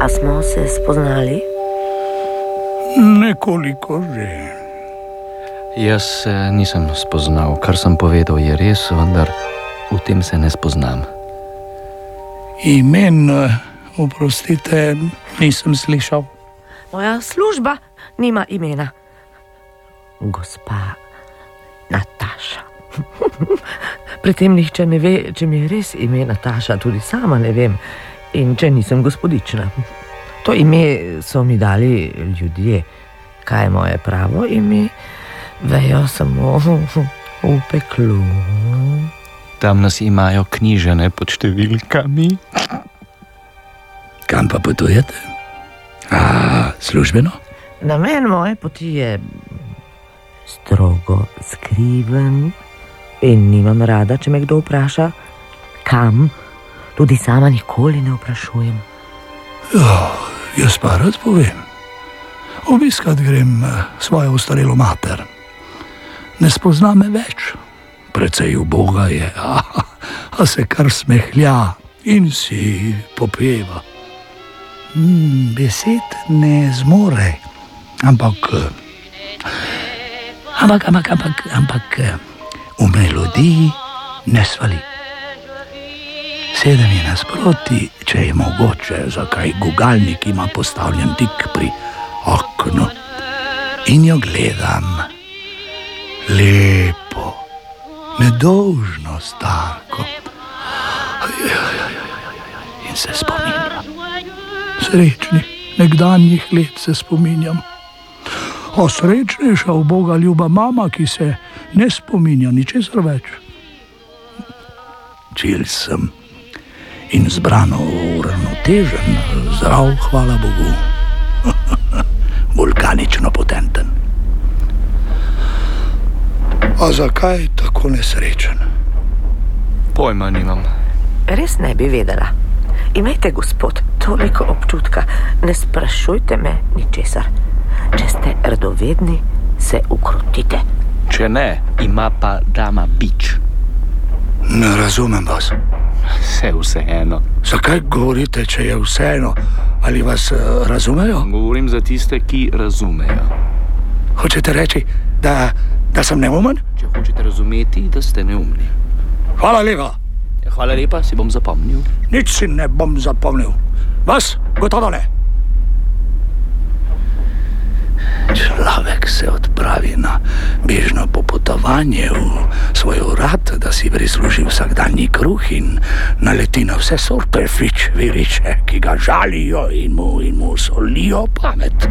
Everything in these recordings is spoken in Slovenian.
A smo se spoznali? Nekoliko že. Jaz se nisem spoznal, kar sem povedal je res, vendar v tem se ne spoznam. Imen, oprostite, nisem slišal. Moja služba nima imena. Gospa Nataša. Pri tem nihče ne ve, če mi je res ime Nataša, tudi sama ne vem. In če nisem gospodična. To ime so mi dali ljudje. Kaj je moje pravo ime, vejo samo v peklu. Tam nas imajo knjižene pod številkami. Kam pa potujete? Službeno? Namen moje poti je strogo skriven in nimam rada, če me kdo vpraša, kam, tudi sama nikoli ne vprašujem. Jaz pa rad povem. Obiskat grem svojo ostarelo mater. Ne spozna me več. Precej uboga je, a se kar smehlja in si popeva. Besed ne zmore, ampak v melodiji ne svali. Sedem je nasproti, če je mogoče, zakaj gugalnik ima postavljen tik pri oknu. In jo gledam, lepo, nedolžno starko. In se spominjam. Srečnih, nekdanjih let se spominjam. O srečnejša uboga ljuba mama, ki se ne spominja ničesar več. Čil sem in zbrano uravnotežen, zdrav, hvala Bogu. Vulkanično potenten. A zakaj tako nesrečen? Pojma nimam. Res ne bi vedela. Imejte, gospod, toliko občutka. Ne sprašujte me ničesar. Če ste radovedni, se ukrotite. Če ne, ima pa dama bič. Ne razumem vas. Vseeno. Zakaj govorite, če je vseeno? Ali vas razumejo? Govorim za tiste, ki razumejo. Hočete reči, da sem neumen? Če hočete razumeti, da ste neumni. Hvala lepa. Hvala lepa, si bom zapomnil. Nič si ne bom zapomnil. Vas gotovo ne. Človek se odpravi na bežno popotovanje v svoj urad, da si prisluži vsakdanji kruh in naleti na vse sorte viriče, ki ga žalijo in mu solijo pamet.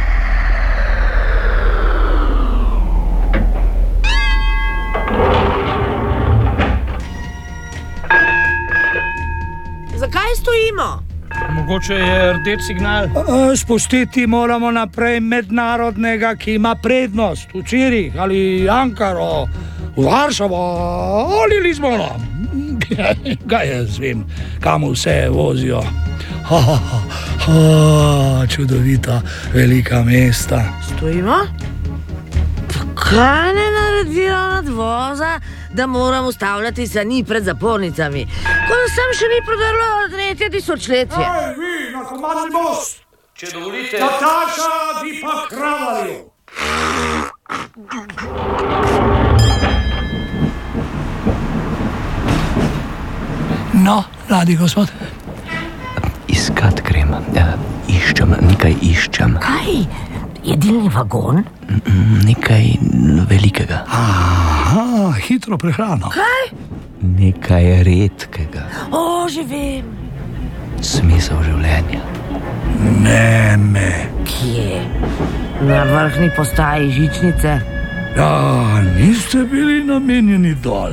Zakaj stojimo? Mogoče je rdeč signal. Spustiti moramo naprej mednarodnega, ki ima prednost v Cirih ali Ankaro, v Varšavo ali Lizbono. Kaj jaz vem, kam vse vozijo. Čudovita velika mesta. Stojimo? Kaj ne naredijo nadvoza, da moramo ustavljati sani pred zapornicami? Ko sem še ni prodrlo 3. tisočletje. Vi, na komadni most! Če dovolite... Nataša, vi pa kravalju! No, radi gospod. Iskat grem. Nekaj iščem. Kaj? Jedilni vagon? Nekaj velikega. Aha, hitro prehrano. Kaj? Nekaj redkega. Že vem. Smisel življenja. Ne me. Kje? Na vrhni postaji žičnice? Ja, niste bili namenjeni dol.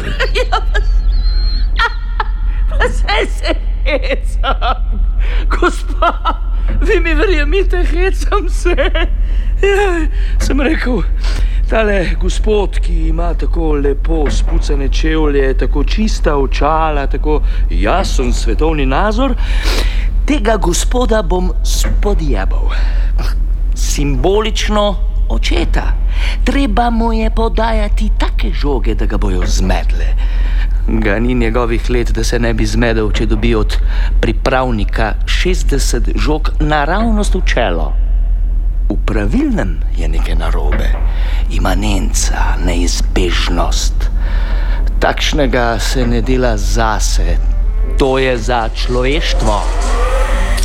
Pa se hecam. Gospa, vi mi verjemite, hecam se. Sem rekel, tale gospod, ki ima tako lepo spucane čevlje, tako čista očala, tako jasen svetovni nazor, tega gospoda bom spodjebal. Simbolično očeta. Treba mu je podajati take žoge, da ga bojo zmedle. Ga ni njegovih let, da se ne bi zmedel, če dobi od pripravnika 60 žog naravnost v čelo. V pravilnem je nekaj narobe, imanenca, neizbežnost. Takšnega se ne dela zase, to je za človeštvo.